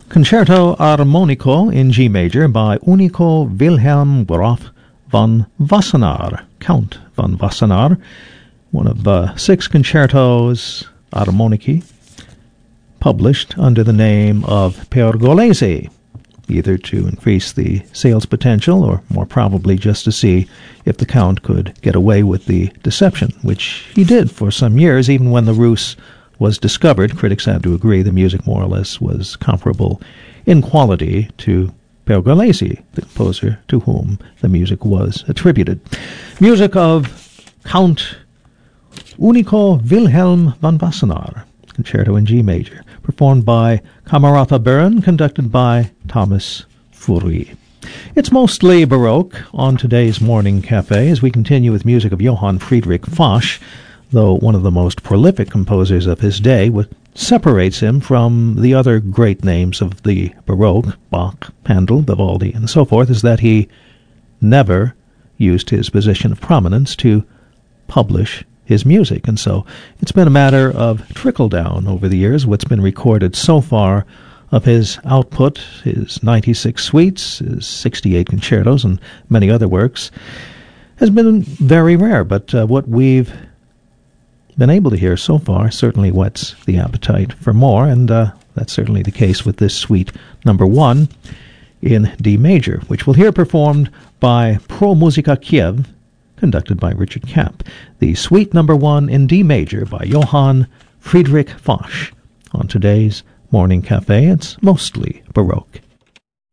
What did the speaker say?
Concerto Armonico in G major by Unico Wilhelm Graf von Wassenaar, Count von Wassenaar, one of 6 concertos armonici published under the name of Pergolesi, either to increase the sales potential or more probably just to see if the Count could get away with the deception, which he did for some years. Even when the Rus was discovered, critics had to agree the music more or less was comparable in quality to Pergolesi, the composer to whom the music was attributed. Music of Count Unico Wilhelm von Wassenaar, Concerto in G major, performed by Camerata Bern, conducted by Thomas Fourie. It's mostly Baroque on today's Morning Cafe as we continue with music of Johann Friedrich Foch, though one of the most prolific composers of his day. What separates him from the other great names of the Baroque, Bach, Handel, Vivaldi, and so forth, is that he never used his position of prominence to publish his music, and so it's been a matter of trickle-down over the years. What's been recorded so far of his output, his 96 suites, his 68 concertos, and many other works, has been very rare, but what we've been able to hear so far certainly whets the appetite for more, and that's certainly the case with this suite number 1 in D major, which we'll hear performed by Pro Musica Kiev, conducted by Richard Kapp. The suite number 1 in D major by Johann Friedrich Foch. On today's Morning Cafe, it's mostly Baroque.